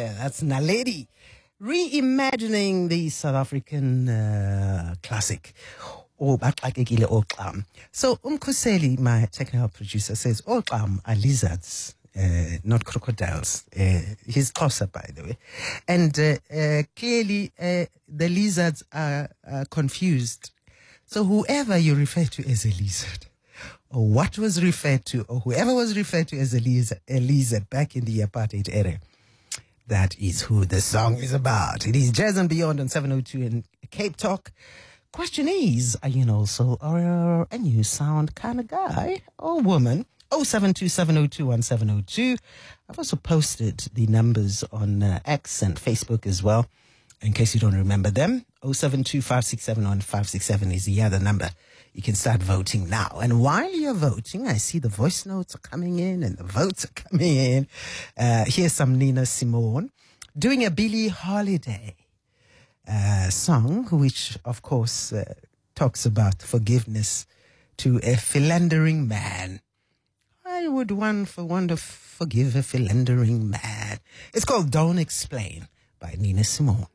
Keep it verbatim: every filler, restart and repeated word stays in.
there. That's Naledi reimagining the South African uh, classic. Oh, Baxakekile Oxam. So Umkhoseli, my technical producer, says Oxam are lizards, uh, not crocodiles. Uh, he's Xhosa, by the way. And uh, uh, clearly uh, the lizards are uh, confused. So whoever you refer to as a lizard, or what was referred to, or whoever was referred to as a lizard, a lizard back in the apartheid era, that is who the song is about. It is Jazz and Beyond on seven oh two in Cape Talk. Question is, are you also are a new sound kind of guy or woman? oh seven two seven oh two one seven oh two. I've also posted the numbers on uh, X and Facebook as well, in case you don't remember them. oh seven two five six seven one five six seven is the other number. You can start voting now. And while you're voting, I see the voice notes are coming in and the votes are coming in. Uh, here's some Nina Simone doing a Billie Holiday uh, song, which, of course, uh, talks about forgiveness to a philandering man. Why would one for one to forgive a philandering man? It's called Don't Explain by Nina Simone.